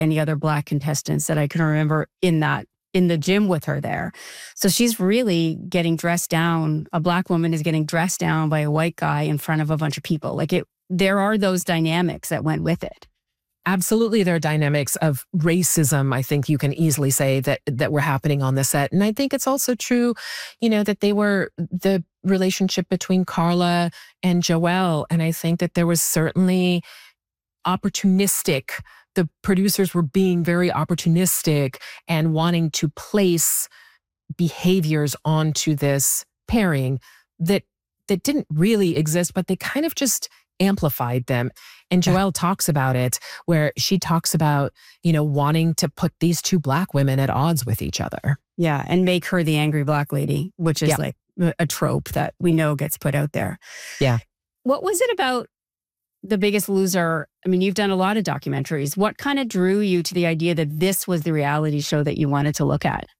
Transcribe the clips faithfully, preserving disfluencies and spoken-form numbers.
any other Black contestants that I can remember in that, in the gym with her there. So she's really getting dressed down. A Black woman is getting dressed down by a white guy in front of a bunch of people. Like it, there are those dynamics that went with it. Absolutely, there are dynamics of racism, I think you can easily say, that that were happening on the set. And I think it's also true, you know, that they were the relationship between Carla and Joelle. And I think that there was certainly opportunistic, the producers were being very opportunistic and wanting to place behaviors onto this pairing that that didn't really exist, but they kind of just amplified them. And Joelle talks about it, where she talks about, you know, wanting to put these two Black women at odds with each other. Yeah. And make her the angry Black lady, which is yeah. like a trope that we know gets put out there. Yeah. What was it about The Biggest Loser? I mean, you've done a lot of documentaries. What kind of drew you to the idea that this was the reality show that you wanted to look at?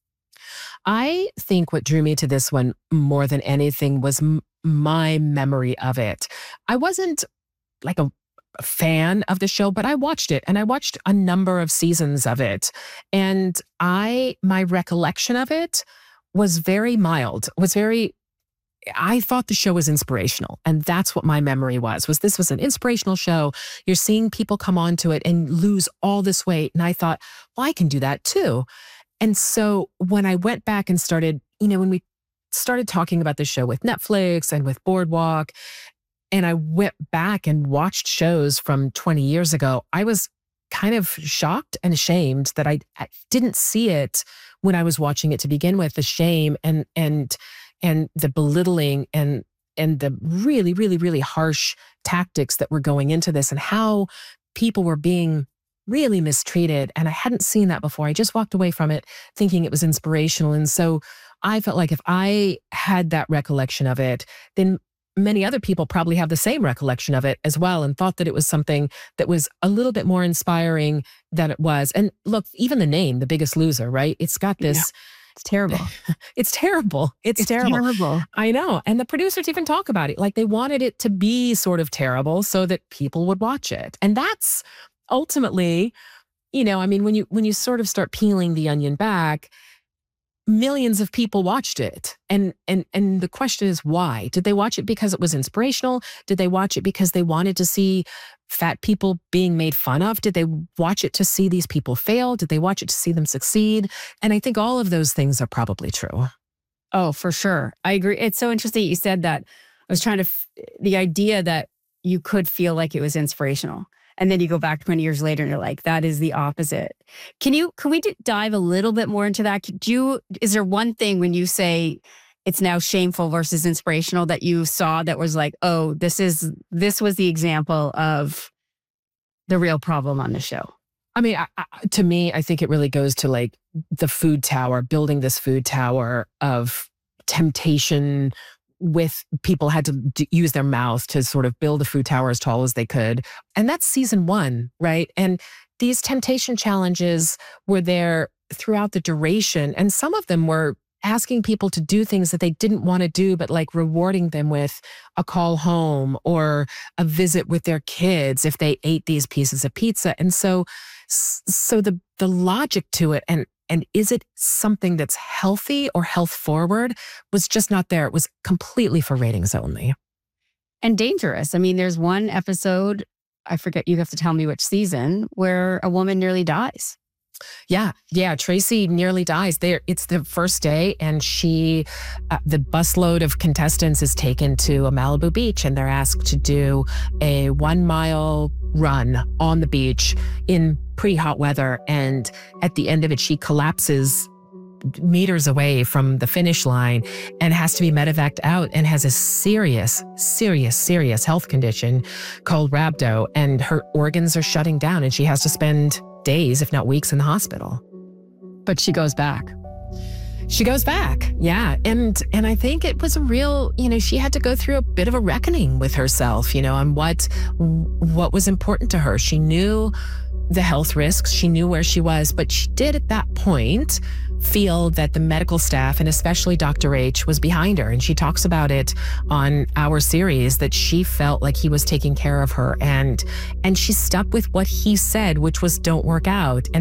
I think what drew me to this one more than anything was m- my memory of it. I wasn't like a, a fan of the show, but I watched it, and I watched a number of seasons of it. And I, my recollection of it was very mild, was very, I thought the show was inspirational. And that's what my memory was, was this was an inspirational show. You're seeing people come onto it and lose all this weight. And I thought, well, I can do that too. And so when I went back and started, you know, when we started talking about the show with Netflix and with Boardwalk, and I went back and watched shows from twenty years ago, I was kind of shocked and ashamed that I, I didn't see it when I was watching it to begin with, the shame and and and the belittling and and the really, really, really harsh tactics that were going into this, and how people were being really mistreated. And I hadn't seen that before. I just walked away from it thinking it was inspirational. And so I felt like if I had that recollection of it, then many other people probably have the same recollection of it as well, and thought that it was something that was a little bit more inspiring than it was. And look, even the name, The Biggest Loser, right? It's got this... Yeah. It's terrible. It's terrible. It's, it's terrible. terrible. I know. And the producers even talk about it. Like they wanted it to be sort of terrible so that people would watch it. And that's ultimately, you know, I mean, when you when you sort of start peeling the onion back, millions of people watched it. And and and the question is why? Did they watch it because it was inspirational? Did they watch it because they wanted to see fat people being made fun of? Did they watch it to see these people fail? Did they watch it to see them succeed? And I think all of those things are probably true. Oh, for sure. I agree. It's so interesting you said that. I was trying to, f- the idea that you could feel like it was inspirational. And then you go back twenty years later and you're like, that is the opposite. Can you, can we d- dive a little bit more into that? Do you, is there one thing when you say it's now shameful versus inspirational that you saw that was like, oh, this is, this was the example of the real problem on the show? I mean, I, I, to me, I think it really goes to like the food tower, building this food tower of temptation with people had to d- use their mouth to sort of build a food tower as tall as they could. And that's season one, right? And these temptation challenges were there throughout the duration. And some of them were asking people to do things that they didn't want to do, but like rewarding them with a call home or a visit with their kids if they ate these pieces of pizza. And so, so the the logic to it and and is it something that's healthy or health forward was just not there. It was completely for ratings only. And dangerous. I mean, there's one episode, I forget, you have to tell me which season, where a woman nearly dies. Yeah, yeah. Tracy nearly dies. There, it's the first day, and she, uh, the busload of contestants is taken to a Malibu beach, and they're asked to do a one mile run on the beach in pretty hot weather. And at the end of it, she collapses meters away from the finish line and has to be medevaced out and has a serious, serious, serious health condition called rhabdo, and her organs are shutting down, and she has to spend days, if not weeks, in the hospital. But she goes back. She goes back, yeah. And and I think it was a real, you know, she had to go through a bit of a reckoning with herself, you know, on what what was important to her. She knew the health risks, she knew where she was, but she did at that point feel that the medical staff, and especially Doctor H, was behind her. And she talks about it on our series, that she felt like he was taking care of her. And, and she stuck with what he said, which was don't work out. And